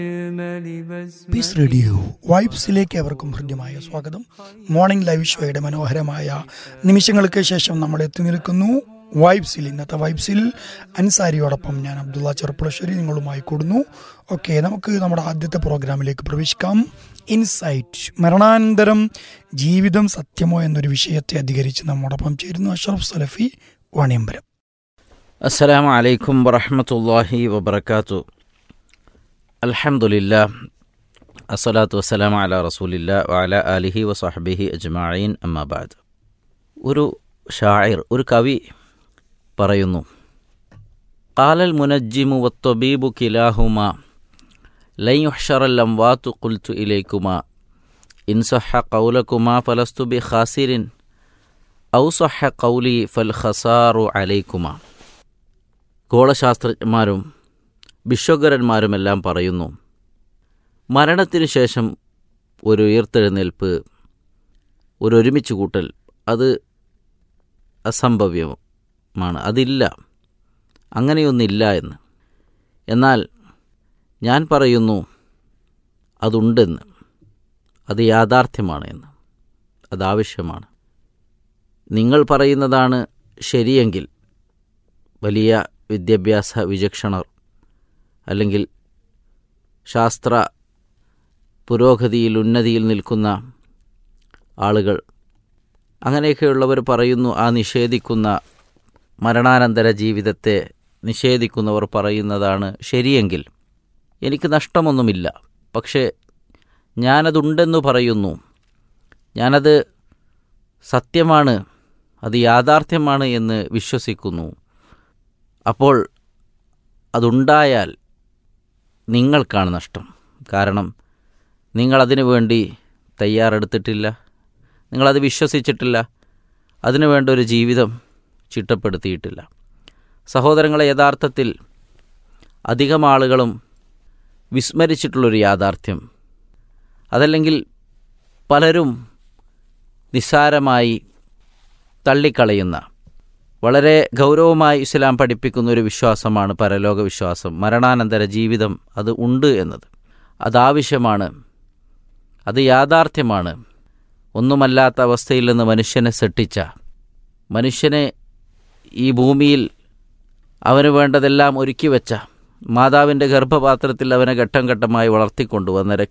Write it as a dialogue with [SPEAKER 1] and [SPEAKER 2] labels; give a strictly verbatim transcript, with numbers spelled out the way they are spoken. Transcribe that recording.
[SPEAKER 1] Piece radio വൈബ്സിലേക്ക് അവർക്കും ഹൃദ്യമായ സ്വാഗതം. മോർണിംഗ് ലൈവ് ഷോയുടെ മനോഹരമായ നിമിഷങ്ങൾക്ക് ശേഷം നമ്മൾ എത്തി നിൽക്കുന്നു വൈബ്സിൽ. ഇന്നത്തെ വൈബ്സിൽ അൻസാരിയോടൊപ്പം ഞാൻ അബ്ദുള്ള ചെറുപ്പുളശ്ശേരി നിങ്ങളുമായി കൂടുന്നു. ഓക്കെ, നമുക്ക് നമ്മുടെ ആദ്യത്തെ പ്രോഗ്രാമിലേക്ക് പ്രവേശിക്കാം. ഇൻസൈറ്റ്, മരണാനന്തരം ജീവിതം സത്യമോ എന്നൊരു വിഷയത്തെ അധികരിച്ച് നമ്മോടൊപ്പം ചേരുന്നു അഷ്റഫ് സലഫി വാണിയമ്പലം.
[SPEAKER 2] അസ്സലാമു അലൈക്കും വറഹ്മത്തുള്ളാഹി വബറകാതുഹു. അൽഹംദുലില്ലാ, അസ്സലാത്തു വസ്സലാമു അലാ റസൂലില്ലാ വഅലാ ആലിഹി വസഹ്ബിഹി അജ്മഈൻ, അമ്മാ ബഅദ്. ഒരു ഷാഇർ, ഒരു കവി പറയുന്നു, ഖാലൽ മുനജ്ജിമു വത്തബീബു കിലാഹുമാ ലൻ യുഹ്ശറൽ അംവാതു ഖുൽതു ഇലൈക്കുമാ ഇൻ സഹ്ഹ ഖൗലകുമാ ഫലസ്തു ബിഖാസിരിൻ ഔ സഹ്ഹ ഖൗലി ഫൽ ഖസാറു അലൈക്കുമാ. ഗോളശാസ്ത്രജ്ഞന്മാരും വിശ്വകരന്മാരുമെല്ലാം പറയുന്നു, മരണത്തിനു ശേഷം ഒരു ഉയർത്തെഴുന്നേൽപ്പ്, ഒരു ഒരുമിച്ച് കൂട്ടൽ, അത് അസംഭവ്യമാണ്, അതില്ല, അങ്ങനെയൊന്നില്ല എന്ന്. എന്നാൽ ഞാൻ പറയുന്നു അതുണ്ടെന്ന്, അത് യാഥാർത്ഥ്യമാണ് എന്ന്, അതാവശ്യമാണ്. നിങ്ങൾ പറയുന്നതാണ് ശരിയെങ്കിൽ വലിയ വിദ്യാഭ്യാസ വിചക്ഷണർ അല്ലെങ്കിൽ ശാസ്ത്ര പുരോഗതിയിൽ ഉന്നതിയിൽ നിൽക്കുന്ന ആളുകൾ, അങ്ങനെയൊക്കെയുള്ളവർ പറയുന്നു, ആ നിഷേധിക്കുന്ന മരണാനന്തര ജീവിതത്തെ നിഷേധിക്കുന്നവർ പറയുന്നതാണ് ശരിയെങ്കിൽ എനിക്ക് നഷ്ടമൊന്നുമില്ല. പക്ഷേ ഞാനതുണ്ടെന്നു പറയുന്നു, ഞാനത് സത്യമാണ്, അത് യാഥാർത്ഥ്യമാണ് എന്ന് വിശ്വസിക്കുന്നു. അപ്പോൾ അതുണ്ടായാൽ നിങ്ങൾക്കാണ് നഷ്ടം. കാരണം നിങ്ങളതിനു വേണ്ടി തയ്യാറെടുത്തിട്ടില്ല, നിങ്ങളത് വിശ്വസിച്ചിട്ടില്ല, അതിനു വേണ്ട ഒരു ജീവിതം ചിട്ടപ്പെടുത്തിയിട്ടില്ല. സഹോദരങ്ങളെ, യഥാർത്ഥത്തിൽ അധികം ആളുകളും വിസ്മരിച്ചിട്ടുള്ളൊരു യാഥാർത്ഥ്യം, അതല്ലെങ്കിൽ പലരും നിസ്സാരമായി തള്ളിക്കളയുന്ന, വളരെ ഗൗരവമായി ഇസ്ലാം പഠിപ്പിക്കുന്ന ഒരു വിശ്വാസമാണ് പരലോക വിശ്വാസം. മരണാനന്തര ജീവിതം അത് ഉണ്ട് എന്നത്, അതാവശ്യമാണ്, അത് യാഥാർത്ഥ്യമാണ്. ഒന്നുമല്ലാത്ത അവസ്ഥയിൽ നിന്ന് മനുഷ്യനെ സൃഷ്ടിച്ച, മനുഷ്യനെ ഈ ഭൂമിയിൽ അവന് വേണ്ടതെല്ലാം ഒരുക്കി വെച്ച, മാതാവിൻ്റെ ഗർഭപാത്രത്തിൽ അവനെ ഘട്ടം ഘട്ടമായി വളർത്തിക്കൊണ്ടുവന്ന,